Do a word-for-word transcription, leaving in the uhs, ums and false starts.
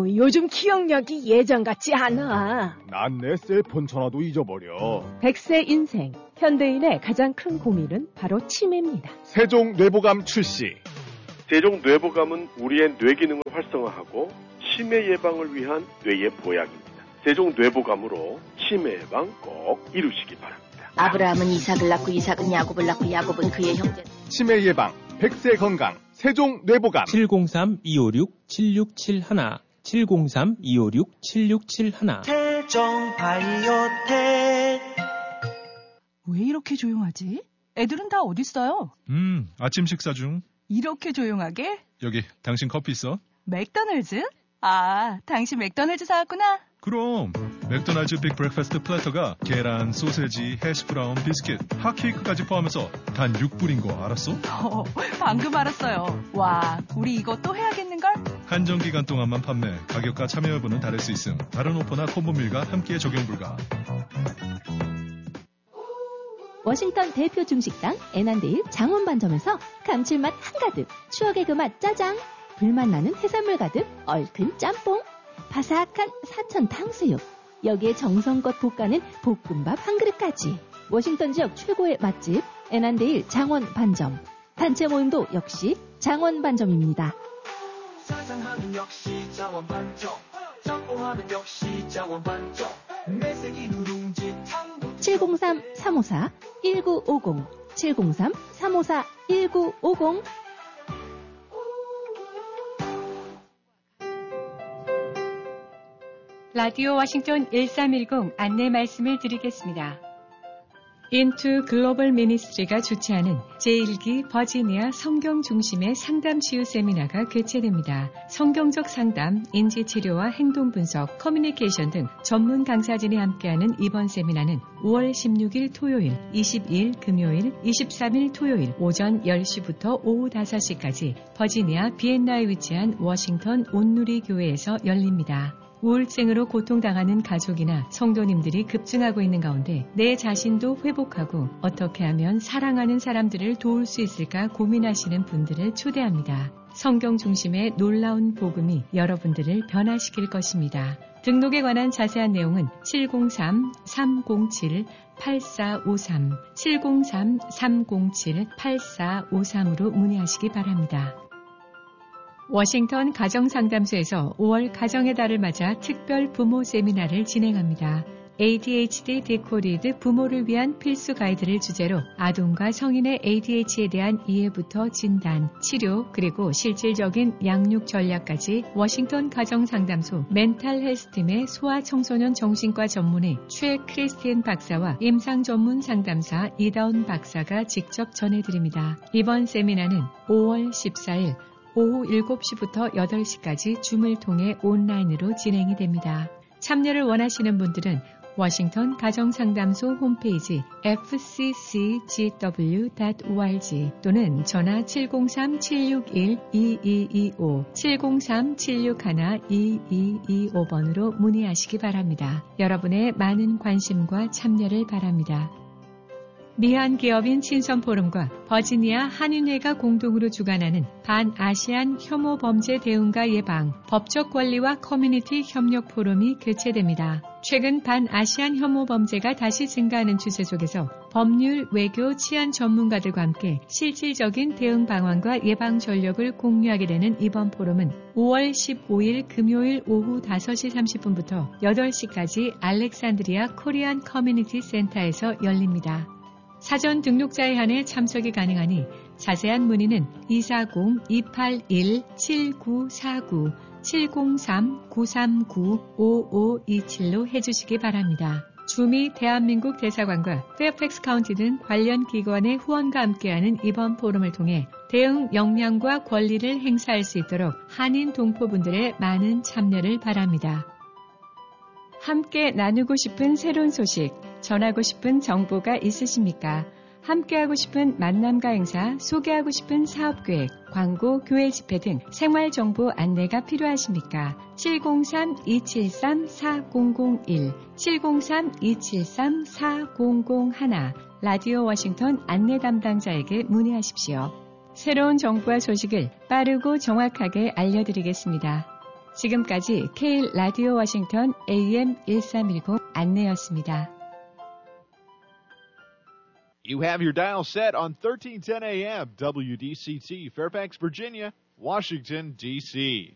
아유, 요즘 기억력이 예전 같지 않아. 난 내 셀폰 전화도 잊어버려. 백 세 인생, 현대인의 가장 큰 고민은 바로 치매입니다. 세종 뇌보감 출시. 세종 뇌보감은 우리의 뇌 기능을 활성화하고 치매 예방을 위한 뇌의 보약입니다. 세종 뇌보감으로 치매 예방 꼭 이루시기 바랍니다. 아브라함은 이삭을 낳고 이삭은 야곱을 낳고 야곱은 그의 형제. 치매 예방, 백 세 건강, 세종 뇌보감. 칠공삼 이오육 칠육칠일 칠공삼 이오육 칠육칠일 세종 바이오텍. 왜 이렇게 조용하지? 애들은 다 어딨어요? 음, 아침 식사 중. 이렇게 조용하게? 여기, 당신 커피 있어? 맥도날드? 아, 당신 맥도날드 사왔구나. 그럼 맥도날드 빅 브렉퍼스트 플래터가 계란, 소세지, 해시브라운, 비스킷, 핫케이크까지 포함해서 단 육 불인 거 알았어? 어, 방금 알았어요. 와, 우리 이거 또 해야겠는걸? 한정 기간 동안만 판매, 가격과 참여 여부는 다를 수 있음. 다른 오퍼나 콤보밀과 함께 적용 불가. 워싱턴 대표 중식당 애난데일 장원반점에서 감칠맛 한가득, 추억의 그 맛 짜장, 불맛 나는 해산물 가득 얼큰 짬뽕, 바삭한 사천 탕수육, 여기에 정성껏 볶아낸 볶음밥 한 그릇까지. 워싱턴 지역 최고의 맛집 애난데일 장원반점. 단체 모임도 역시 장원반점입니다. 사장하면 역시 장원반점, 짬뽕하면 역시 장원반점. 매생이 누룽지 탕. 칠공삼 삼오사 일구오공 칠공삼 삼오사 일구오공. 라디오 워싱턴 일삼일공 안내 말씀을 드리겠습니다. 인투 글로벌 미니스트리가 주최하는 제일 기 버지니아 성경 중심의 상담 치유 세미나가 개최됩니다. 성경적 상담, 인지치료와 행동분석, 커뮤니케이션 등 전문 강사진이 함께하는 이번 세미나는 오월 십육일 토요일, 이십이일 금요일, 이십삼일 토요일 오전 열 시부터 오후 다섯 시까지 버지니아 비엔나에 위치한 워싱턴 온누리 교회에서 열립니다. 우울증으로 고통당하는 가족이나 성도님들이 급증하고 있는 가운데 내 자신도 회복하고 어떻게 하면 사랑하는 사람들을 도울 수 있을까 고민하시는 분들을 초대합니다. 성경 중심의 놀라운 복음이 여러분들을 변화시킬 것입니다. 등록에 관한 자세한 내용은 칠공삼 삼공칠 팔사오삼, 칠공삼 삼공칠 팔사오삼으로 문의하시기 바랍니다. 워싱턴 가정상담소에서 오월 가정의 달을 맞아 특별 부모 세미나를 진행합니다. 에이디에이치디 디코디드 부모를 위한 필수 가이드를 주제로 아동과 성인의 에이디에이치에 대한 이해부터 진단, 치료, 그리고 실질적인 양육 전략까지 워싱턴 가정상담소 멘탈 헬스팀의 소아청소년 정신과 전문의 최 크리스티엔 박사와 임상 전문 상담사 이다운 박사가 직접 전해드립니다. 이번 세미나는 오월 십사일 오후 일곱 시부터 여덟 시까지 줌을 통해 온라인으로 진행이 됩니다. 참여를 원하시는 분들은 워싱턴 가정상담소 홈페이지 에프 씨 씨 지 더블유 닷 오알지 또는 전화 칠공삼 칠육일 이이이오, 칠공삼 칠육일 이이이오 번으로 문의하시기 바랍니다. 여러분의 많은 관심과 참여를 바랍니다. 미한 기업인 친선포럼과 버지니아 한인회가 공동으로 주관하는 반아시안 혐오 범죄 대응과 예방, 법적 권리와 커뮤니티 협력 포럼이 개최됩니다. 최근 반아시안 혐오 범죄가 다시 증가하는 추세 속에서 법률, 외교, 치안 전문가들과 함께 실질적인 대응 방안과 예방 전력을 공유하게 되는 이번 포럼은 오월 십오일 금요일 오후 다섯 시 삼십 분부터 여덟 시까지 알렉산드리아 코리안 커뮤니티 센터에서 열립니다. 사전 등록자에 한해 참석이 가능하니 자세한 문의는 이사공 이팔일 칠구사구, 칠공삼 구삼구 오오이칠로 해주시기 바랍니다. 주미 대한민국 대사관과 페어팩스 카운티 등 관련 기관의 후원과 함께하는 이번 포럼을 통해 대응 역량과 권리를 행사할 수 있도록 한인 동포분들의 많은 참여를 바랍니다. 함께 나누고 싶은 새로운 소식, 전하고 싶은 정보가 있으십니까? 함께하고 싶은 만남과 행사, 소개하고 싶은 사업계획, 광고, 교회 집회 등 생활정보 안내가 필요하십니까? 칠공삼 이칠삼 사공공일, 칠공삼 이칠삼 사공공일 라디오 워싱턴 안내 담당자에게 문의하십시오. 새로운 정보와 소식을 빠르고 정확하게 알려드리겠습니다. 지금까지 케일 라디오 워싱턴 에이엠 일삼일공 안내였습니다. You have your dial set on thirteen ten A M W D C T, Fairfax, Virginia, Washington, D C